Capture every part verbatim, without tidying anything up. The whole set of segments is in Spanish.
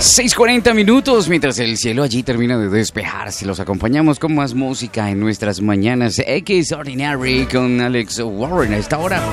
seis cuarenta minutos, mientras el cielo allí termina de despejarse, los acompañamos con más música en nuestras mañanas Extraordinary con Alex Warren a esta hora.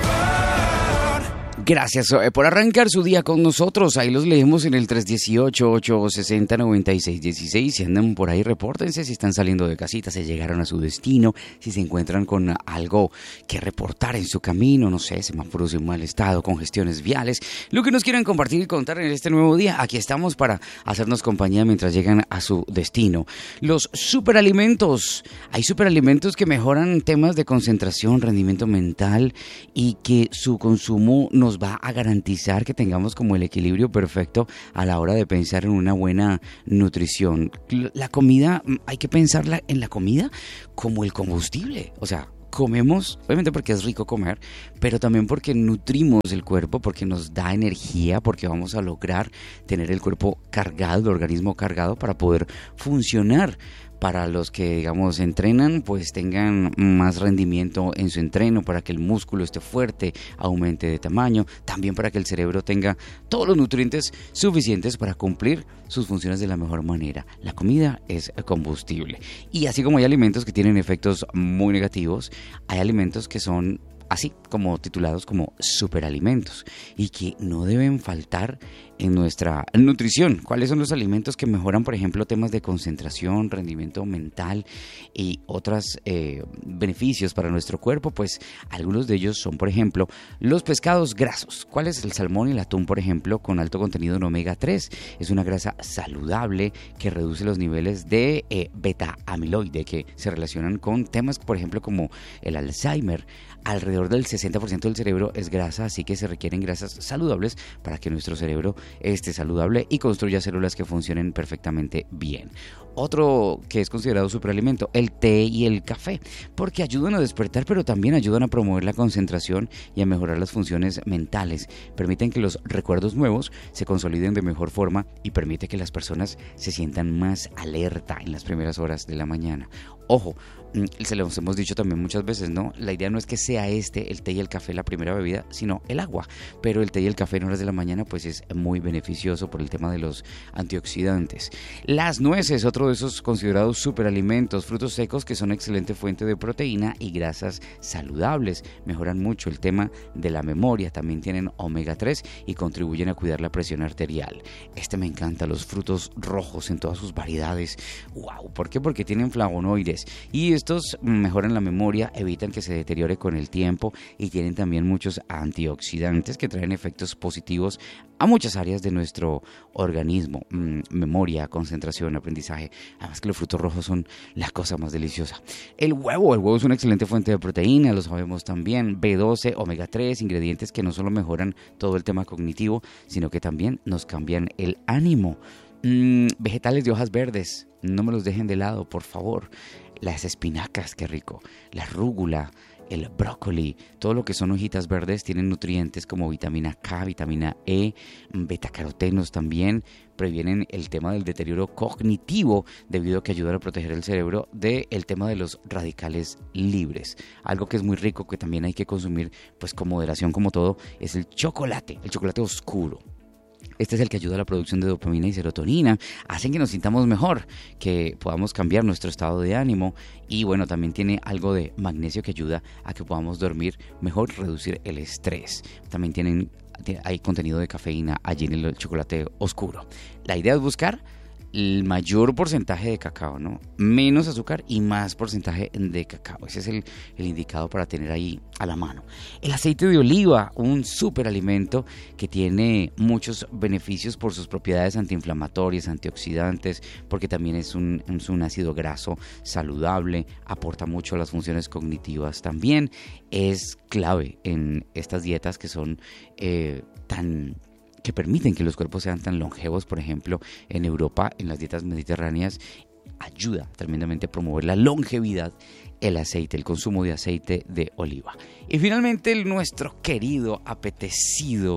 Gracias eh, por arrancar su día con nosotros. Ahí los leemos en el tres uno ocho, ocho seis cero, nueve seis uno seis. Si andan por ahí, repórtense si están saliendo de casita, si llegaron a su destino, si se encuentran con algo que reportar en su camino, no sé, semáforos en mal estado, congestiones viales, lo que nos quieran compartir y contar en este nuevo día. Aquí estamos para hacernos compañía mientras llegan a su destino. Los superalimentos. Hay superalimentos que mejoran temas de concentración, rendimiento mental y que su consumo nos va a garantizar que tengamos como el equilibrio perfecto a la hora de pensar en una buena nutrición. La comida, hay que pensarla en la comida como el combustible, o sea, comemos, obviamente porque es rico comer, pero también porque nutrimos el cuerpo, porque nos da energía, porque vamos a lograr tener el cuerpo cargado, el organismo cargado para poder funcionar. Para los que, digamos, entrenan, pues tengan más rendimiento en su entreno, para que el músculo esté fuerte, aumente de tamaño, también para que el cerebro tenga todos los nutrientes suficientes para cumplir sus funciones de la mejor manera. La comida es combustible. Y así como hay alimentos que tienen efectos muy negativos, hay alimentos que son así como titulados como superalimentos y que no deben faltar en nuestra nutrición. ¿Cuáles son los alimentos que mejoran, por ejemplo, temas de concentración, rendimiento mental y otros eh, beneficios para nuestro cuerpo? Pues algunos de ellos son, por ejemplo, los pescados grasos. ¿Cuál es el salmón y el atún, por ejemplo, con alto contenido en omega tres? Es una grasa saludable que reduce los niveles de eh, beta-amiloide que se relacionan con temas, por ejemplo, como el Alzheimer. Alrededor del sesenta por ciento del cerebro es grasa, así que se requieren grasas saludables para que nuestro cerebro esté saludable y construya células que funcionen perfectamente bien. Otro que es considerado superalimento, el té y el café, porque ayudan a despertar, pero también ayudan a promover la concentración y a mejorar las funciones mentales. Permiten que los recuerdos nuevos se consoliden de mejor forma y permite que las personas se sientan más alerta en las primeras horas de la mañana. Ojo, se los hemos dicho también muchas veces, ¿no? La idea no es que sea este, el té y el café, la primera bebida, sino el agua. Pero el té y el café en horas de la mañana, pues es muy beneficioso por el tema de los antioxidantes. Las nueces, otro de esos considerados superalimentos, frutos secos que son excelente fuente de proteína y grasas saludables. Mejoran mucho el tema de la memoria, también tienen omega tres y contribuyen a cuidar la presión arterial. Este me encanta, los frutos rojos en todas sus variedades. ¡Wow! ¿Por qué? Porque tienen flavonoides y estos mejoran la memoria, evitan que se deteriore con el tiempo y tienen también muchos antioxidantes que traen efectos positivos a muchas áreas de nuestro organismo, mm, memoria, concentración, aprendizaje. Además que los frutos rojos son la cosa más deliciosa. El huevo, el huevo es una excelente fuente de proteína, lo sabemos también, B doce, omega tres, ingredientes que no solo mejoran todo el tema cognitivo, sino que también nos cambian el ánimo. Mm, vegetales de hojas verdes, no me los dejen de lado, por favor. Las espinacas, qué rico. La rúgula, el brócoli, todo lo que son hojitas verdes tienen nutrientes como vitamina K, vitamina E, betacarotenos también, previenen el tema del deterioro cognitivo debido a que ayudan a proteger el cerebro del tema de los radicales libres. Algo que es muy rico, que también hay que consumir pues con moderación como todo, es el chocolate, el chocolate oscuro. Este es el que ayuda a la producción de dopamina y serotonina, hacen que nos sintamos mejor, que podamos cambiar nuestro estado de ánimo y bueno, también tiene algo de magnesio que ayuda a que podamos dormir mejor, reducir el estrés. También tienen, hay contenido de cafeína allí en el chocolate oscuro. La idea es buscar el mayor porcentaje de cacao, ¿no? Menos azúcar y más porcentaje de cacao. Ese es el, el indicado para tener ahí a la mano. El aceite de oliva, un superalimento que tiene muchos beneficios por sus propiedades antiinflamatorias, antioxidantes, porque también es un, es un ácido graso saludable, aporta mucho a las funciones cognitivas también. Es clave en estas dietas que son eh, tan... que permiten que los cuerpos sean tan longevos. Por ejemplo, en Europa, en las dietas mediterráneas, ayuda tremendamente a promover la longevidad el aceite, el consumo de aceite de oliva. Y finalmente, el nuestro querido, apetecido,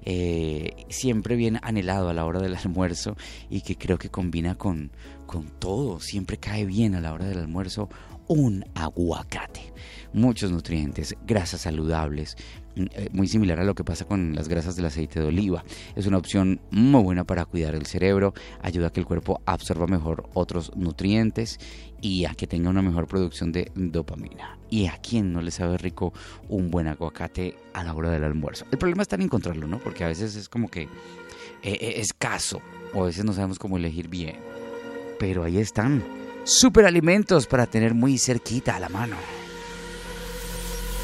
eh, siempre bien anhelado a la hora del almuerzo y que creo que combina con, con todo, siempre cae bien a la hora del almuerzo, un aguacate. Muchos nutrientes, grasas saludables, muy similar a lo que pasa con las grasas del aceite de oliva. Es una opción muy buena para cuidar el cerebro, ayuda a que el cuerpo absorba mejor otros nutrientes y a que tenga una mejor producción de dopamina. ¿Y a quién no le sabe rico un buen aguacate a la hora del almuerzo? El problema está en encontrarlo, ¿no? Porque a veces es como que eh, eh, escaso, o a veces no sabemos cómo elegir bien. Pero ahí están, superalimentos para tener muy cerquita a la mano.